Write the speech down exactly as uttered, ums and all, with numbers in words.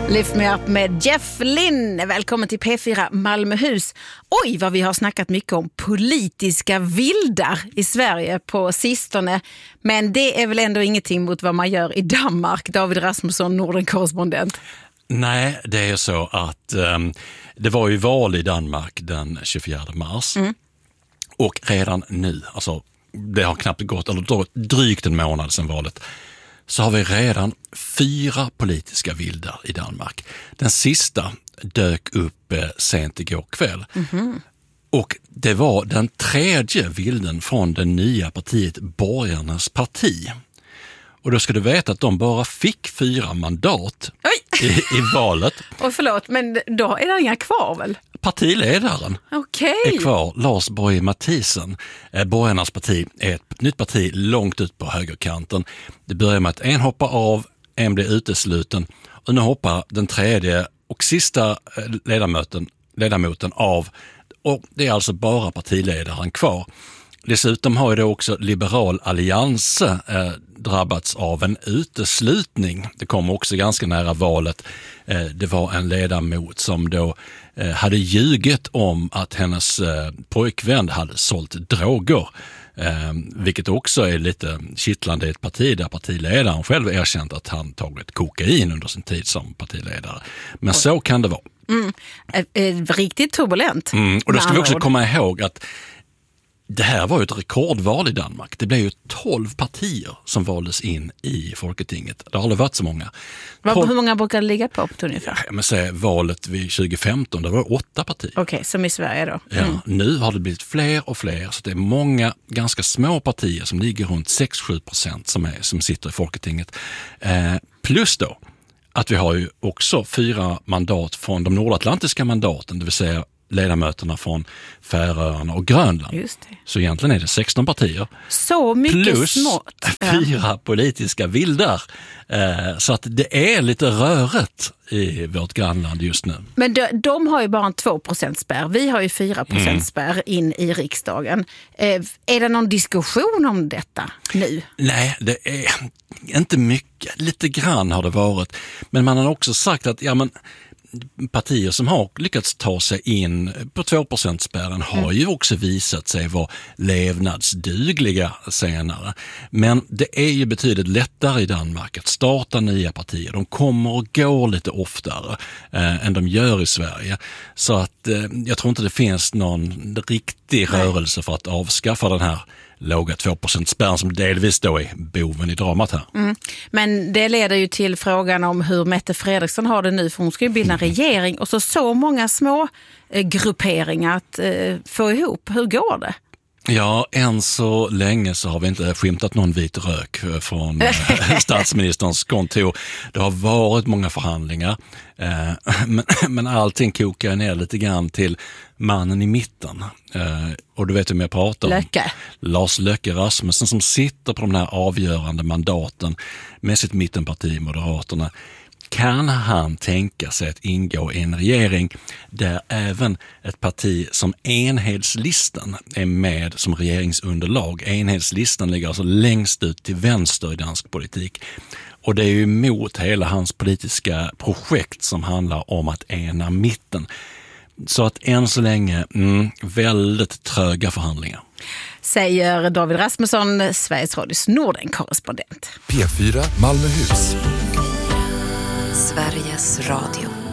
Lift Me Up med Jeff Lynne. Välkommen till P fyra Malmöhus. Oj, vad vi har snackat mycket om politiska vildar i Sverige på sistone. Men det är väl ändå ingenting mot vad man gör i Danmark. David Rasmusson, Norden-korrespondent. Nej, det är så att um, det var ju val i Danmark den tjugofjärde mars. Mm. Och redan nu, alltså det har knappt gått, eller drygt en månad sedan valet, så har vi redan fyra politiska vildar i Danmark. Den sista dök upp eh, sent igår kväll. Mm-hmm. Och det var den tredje vilden från det nya partiet Borgarnas parti. Och då ska du veta att de bara fick fyra mandat i, i valet. Och förlåt, men då är det inga kvar väl? Partiledaren okay. är kvar, Lars Boje Mathiesen. Eh, Borgarnas parti är ett nytt parti långt ut på högerkanten. Det börjar med att en hoppar av, en blir utesluten och nu hoppar den tredje och sista ledamoten, ledamoten av, och det är alltså bara partiledaren kvar. Dessutom har ju då också Liberal Allians eh, drabbats av en uteslutning. Det kom också ganska nära valet. Eh, det var en ledamot som då eh, hade ljugit om att hennes eh, pojkvän hade sålt droger. Eh, vilket också är lite kittlande i ett parti där partiledaren själv erkänt att han tagit kokain under sin tid som partiledare. Men Oj. så kan det vara. Mm. Eh, eh, riktigt turbulent. Mm. Och då ska vi också komma ihåg att det här var ju ett rekordval i Danmark. Det blev ju tolv partier som valdes in i Folketinget. Det har aldrig varit så många. tolv... Hur många brukar det ligga på ungefär? Ja, men säg, valet vid tjugo femton, det var åtta partier. Okej, okay, som i Sverige då. Mm. Ja, nu har det blivit fler och fler. Så det är många ganska små partier som ligger runt sex till sju procent som, är, som sitter i Folketinget. Eh, plus då att vi har ju också fyra mandat från de nordatlantiska mandaten, det vill säga ledamöterna från Färöarna och Grönland. Just det. Så egentligen är det sexton partier. Så mycket plus smått. fyra ja. politiska vildar. Eh, så att det är lite rörigt i vårt grannland just nu. Men de, de har ju bara en två procent spärr. Vi har ju fyra procent spärr mm. in i riksdagen. Eh, är det någon diskussion om detta nu? Nej, det är inte mycket. Lite grann har det varit. Men man har också sagt att ja men partier som har lyckats ta sig in på två procent-spärren har mm. ju också visat sig vara levnadsdugliga senare. Men det är ju betydligt lättare i Danmark att starta nya partier. De kommer och går lite oftare eh, än de gör i Sverige. Så att eh, jag tror inte det finns någon riktig rörelse för att avskaffa den här låga två procent-spärren som delvis då är boven i dramat här. Mm. Men det leder ju till frågan om hur Mette Frederiksen har det nu, för hon ska ju bilda en regering och så så många små eh, grupperingar att eh, få ihop. Hur går det? Ja, än så länge så har vi inte skymtat någon vit rök från eh, statsministerns kontor. Det har varit många förhandlingar, eh, men, men allting kokar ner lite grann till mannen i mitten. Eh, och du vet hur jag pratar om. Löcke. Lars Løkke Rasmussen som sitter på de här avgörande mandaten med sitt mittenparti Moderaterna. Kan han tänka sig att ingå i en regering där även ett parti som Enhedslistan är med som regeringsunderlag? Enhedslistan ligger alltså längst ut till vänster i dansk politik. Och det är ju emot hela hans politiska projekt som handlar om att ena mitten. Så att än så länge, mm, väldigt tröga förhandlingar. Säger David Rasmusson, Sveriges Radios Norden-korrespondent. P fyra Malmöhus. Sveriges Radio.